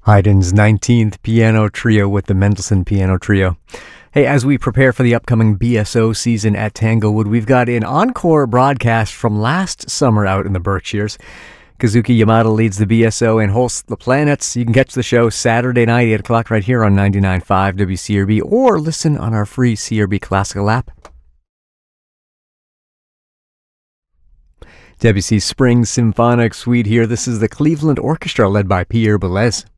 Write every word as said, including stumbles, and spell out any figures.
Haydn's nineteenth Piano Trio with the Mendelssohn Piano Trio. Hey, as we prepare for the upcoming B S O season at Tanglewood, we've got an encore broadcast from last summer out in the Berkshires. Kazuki Yamada leads the B S O and hosts the Planets. You can catch the show Saturday night, eight o'clock, right here on ninety-nine point five W C R B, or listen on our free C R B Classical app. Debussy's Spring Symphonic Suite here. This is the Cleveland Orchestra led by Pierre Boulez.